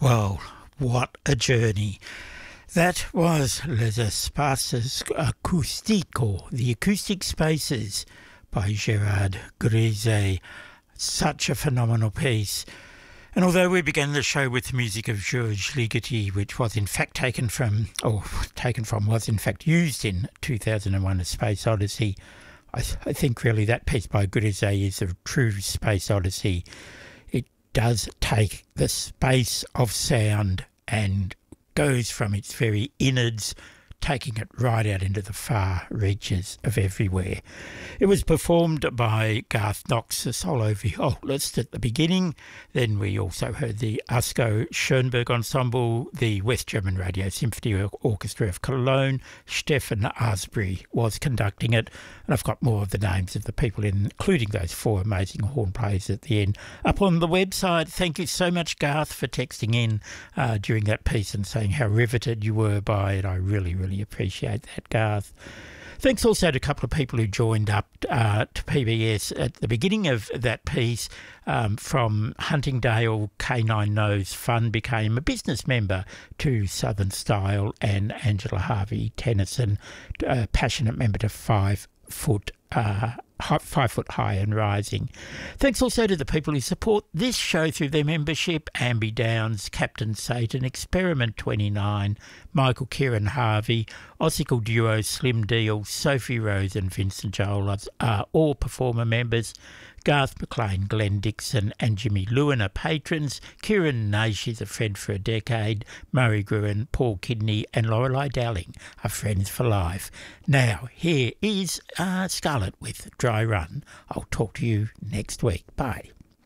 Well, what a journey. That was Les Espaces Acoustiques, or The Acoustic Spaces, by Gerard Griset. Such a phenomenal piece. And although we began the show with the music of Georges Ligeti, which was in fact was in fact used in 2001 A Space Odyssey, I think really that piece by Griset is a true space odyssey. It does take the space of sound and goes from its very innards, taking it right out into the far reaches of everywhere. It was performed by Garth Knox, the solo violist, at the beginning. Then we also heard the Asko Schoenberg Ensemble, the West German Radio Symphony Orchestra of Cologne. Stefan Asbury was conducting it. And I've got more of the names of the people, including those four amazing horn players at the end, up on the website. Thank you so much, Garth, for texting in during that piece and saying how riveted you were by it. I really appreciate that, Garth. Thanks also to a couple of people who joined up to PBS at the beginning of that piece. From Huntingdale, K9 Knows Fun became a business member to Southern Style, and Angela Harvey Tennyson, a passionate member to 5 Foot High and Rising. Thanks also to the people who support this show through their membership: Ambi Downs, Captain Satan, Experiment 29, Michael Kieran Harvey, Ossicle Duo, Slim Deal, Sophie Rose and Vincent Joel are all performer members. Garth McLean, Glenn Dixon and Jimmy Lewin are patrons. Kieran Naish is a friend for a decade. Murray Gruen, Paul Kidney and Lorelei Dowling are friends for life. Now, here is Scarlett with Dry Run. I'll talk to you next week. Bye.